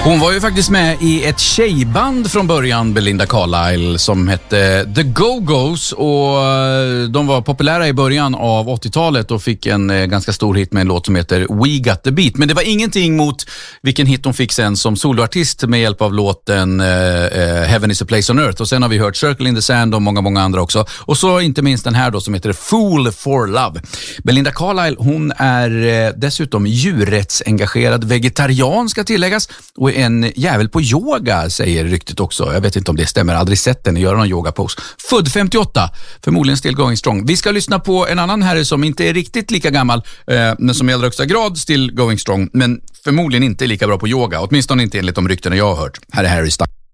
Hon var ju faktiskt med i ett tjejband från början, Belinda Carlisle, som hette The Go-Go's, och de var populära i början av 80-talet och fick en ganska stor hit med en låt som heter We Got The Beat. Men det var ingenting mot vilken hit hon fick sen som soloartist med hjälp av låten Heaven Is A Place On Earth. Och sen har vi hört Circle In The Sand och många andra också. Och så inte minst den här då som heter Fool For Love. Belinda Carlisle, hon är dessutom djurrättsengagerad vegetarian, ska tilläggas, och en jävel på yoga, säger ryktet också. Jag vet inte om det stämmer, aldrig sett henne göra någon yogapose. Född 58, förmodligen still going strong. Vi ska lyssna på en annan herre som inte är riktigt lika gammal, men som i allra högsta grad still going strong, men förmodligen inte lika bra på yoga, åtminstone inte enligt de ryktena jag har hört. Här är Harry Styles.